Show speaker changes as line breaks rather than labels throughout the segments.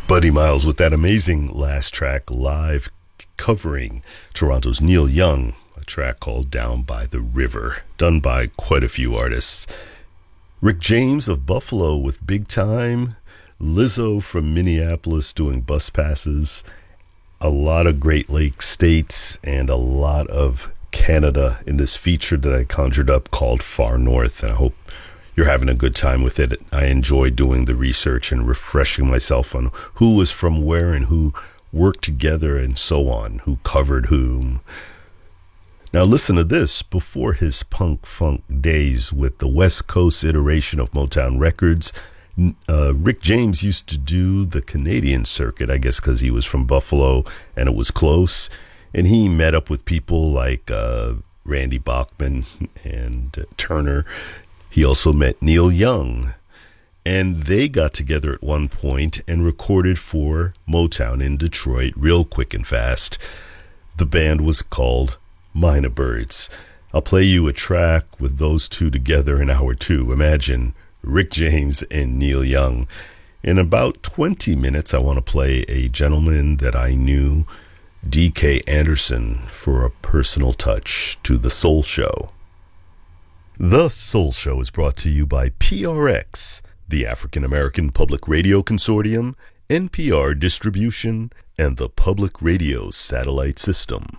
Buddy Miles with that amazing last track, live covering Toronto's Neil Young, a track called Down by the River, done by quite a few artists. Rick James of Buffalo with Big Time, Lizzo from Minneapolis doing Bus Passes, a lot of Great Lakes states, and a lot of Canada in this feature that I conjured up called Far North, and I hope you're having a good time with it. I enjoy doing the research and refreshing myself on who was from where and who worked together and so on, who covered whom. Now listen to this. Before his punk funk days with the West Coast iteration of Motown Records, Rick James used to do the Canadian circuit, I guess because he was from Buffalo and it was close. And he met up with people like Randy Bachman and Turner. He also met Neil Young, and they got together at one point and recorded for Motown in Detroit real quick and fast. The band was called Mynah Birds. I'll play you a track with those two together in hour two. Imagine Rick James and Neil Young. In about 20 minutes, I want to play a gentleman that I knew, D.K. Anderson, for a personal touch to The Soul Show. The Soul Show is brought to you by PRX, the African American Public Radio Consortium, NPR Distribution, and the Public Radio Satellite System.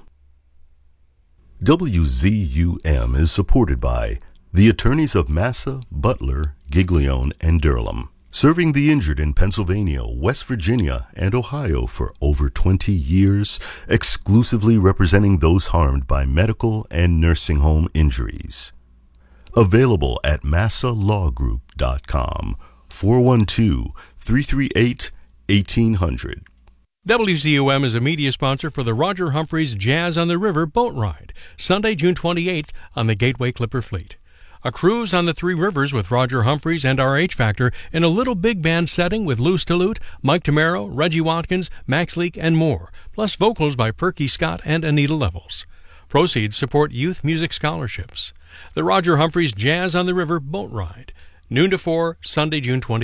WZUM is supported by the attorneys of Massa, Butler, Giglione, and Durham, serving the injured in Pennsylvania, West Virginia, and Ohio for over 20 years, exclusively representing those harmed by medical and nursing home injuries. Available at massalawgroup.com, 412-338-1800.
WZUM is a media sponsor for the Roger Humphreys Jazz on the River boat ride, Sunday, June 28th on the Gateway Clipper Fleet. A cruise on the Three Rivers with Roger Humphreys and RH Factor in a little big band setting with Lou Stillute, Mike Tamaro, Reggie Watkins, Max Leak, and more, plus vocals by Perky Scott and Anita Levels. Proceeds support youth music scholarships. The Roger Humphreys Jazz on the River boat ride, noon to 4, Sunday, June 28th.